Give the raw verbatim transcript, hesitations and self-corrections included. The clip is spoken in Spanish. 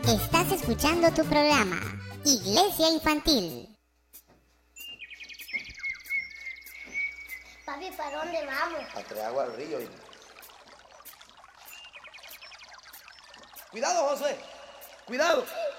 Estás escuchando tu programa, Iglesia Infantil. Papi, ¿para dónde vamos? A traer agua al río. Cuidado, José. Cuidado.